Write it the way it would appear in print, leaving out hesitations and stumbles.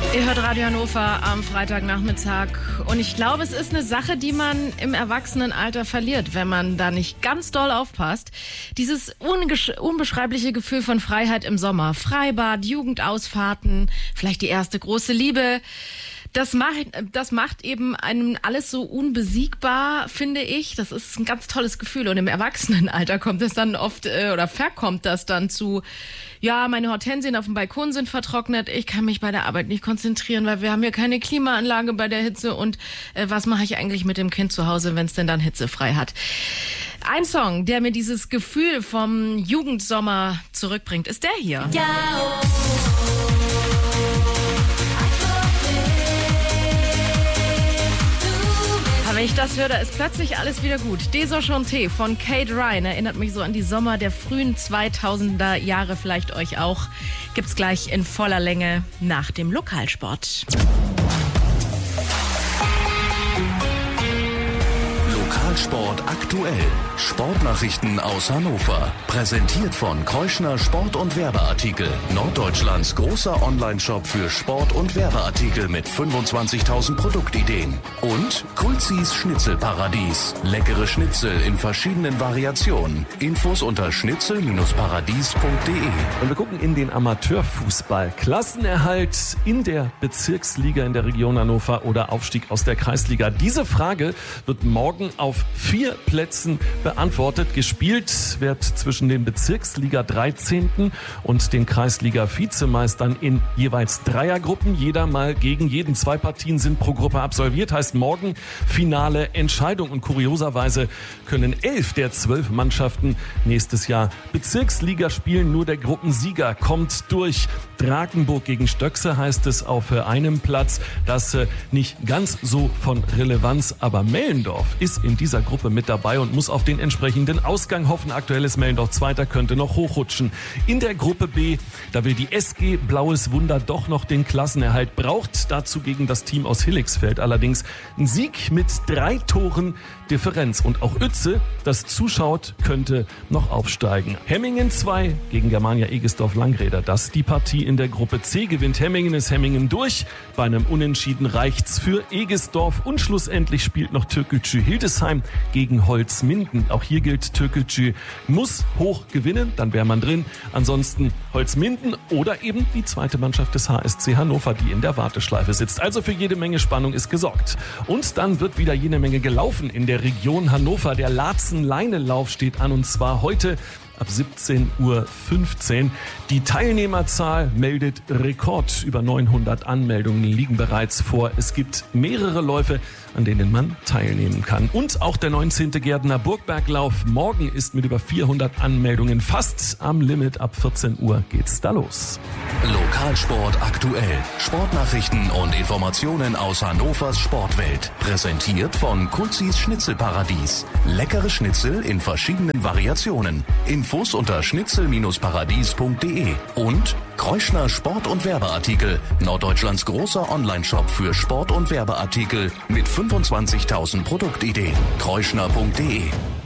Ihr hört Radio Hannover am Freitagnachmittag und ich glaube, es ist eine Sache, die man im Erwachsenenalter verliert, wenn man da nicht ganz doll aufpasst. Dieses unbeschreibliche Gefühl von Freiheit im Sommer, Freibad, Jugendausfahrten, vielleicht die erste große Liebe. Das macht eben einem alles so unbesiegbar, finde ich. Das ist ein ganz tolles Gefühl. Und im Erwachsenenalter kommt es dann oft oder verkommt das dann zu, ja, meine Hortensien auf dem Balkon sind vertrocknet. Ich kann mich bei der Arbeit nicht konzentrieren, weil wir haben hier keine Klimaanlage bei der Hitze. Und was mache ich eigentlich mit dem Kind zu Hause, wenn es denn dann hitzefrei hat? Ein Song, der mir dieses Gefühl vom Jugendsommer zurückbringt, ist der hier. Ja, oh. Wenn ich das höre, da ist plötzlich alles wieder gut. Deschanté von Kate Ryan erinnert mich so an die Sommer der frühen 2000er Jahre, vielleicht euch auch. Gibt's gleich in voller Länge nach dem Lokalsport. Lokalsport aktuell. Sportnachrichten aus Hannover. Präsentiert von Kreuschner Sport- und Werbeartikel. Norddeutschlands großer Onlineshop für Sport- und Werbeartikel mit 25.000 Produktideen. Und Kulzis Schnitzelparadies. Leckere Schnitzel in verschiedenen Variationen. Infos unter schnitzel-paradies.de. Und wir gucken in den Amateurfußball. Klassenerhalt in der Bezirksliga in der Region Hannover oder Aufstieg aus der Kreisliga. Diese Frage wird morgen auf 4 Plätzen beantwortet. Gespielt wird zwischen den Bezirksliga 13. und den Kreisliga-Vizemeistern in jeweils Dreiergruppen. Jeder mal gegen jeden. 2 Partien sind pro Gruppe absolviert. Heißt morgen finale Entscheidung. Und kurioserweise können 11 der 12 Mannschaften nächstes Jahr Bezirksliga spielen. Nur der Gruppensieger kommt durch. Drakenburg gegen Stöckse heißt es auf einem Platz. Das nicht ganz so von Relevanz, aber Mellendorf ist in dieser Gruppe mit dabei und muss auf den entsprechenden Ausgang hoffen. Aktuell ist Mellendorf Zweiter, könnte noch hochrutschen. In der Gruppe B, da will die SG Blaues Wunder doch noch den Klassenerhalt, braucht dazu gegen das Team aus Hillixfeld allerdings einen Sieg mit 3 Toren Differenz. Und auch Uetze, das zuschaut, könnte noch aufsteigen. Hemmingen 2 gegen Germania Egesdorf-Langräder. Das die Partie in der Gruppe C. Gewinnt Hemmingen, ist Hemmingen durch. Bei einem Unentschieden reicht's für Egesdorf. Und schlussendlich spielt noch Türkgücü Hildesheim gegen Holzminden. Auch hier gilt, Türkgücü muss hoch gewinnen, dann wäre man drin. Ansonsten Holzminden oder eben die zweite Mannschaft des HSC Hannover, die in der Warteschleife sitzt. Also für jede Menge Spannung ist gesorgt. Und dann wird wieder jede Menge gelaufen in der Region Hannover. Der Laatzen-Leinelauf steht an und zwar heute ab 17:15 Uhr. Die Teilnehmerzahl meldet Rekord. Über 900 Anmeldungen liegen bereits vor. Es gibt mehrere Läufe, an denen man teilnehmen kann. Und auch der 19. Gärtner Burgberglauf morgen ist mit über 400 Anmeldungen fast am Limit. Ab 14 Uhr geht's da los. Lokalsport aktuell. Sportnachrichten und Informationen aus Hannovers Sportwelt. Präsentiert von Kulzis Schnitzelparadies. Leckere Schnitzel in verschiedenen Variationen. Infos unter schnitzel-paradies.de. Und Kreuschner Sport- und Werbeartikel. Norddeutschlands großer Onlineshop für Sport- und Werbeartikel mit 25.000 Produktideen. kreuschner.de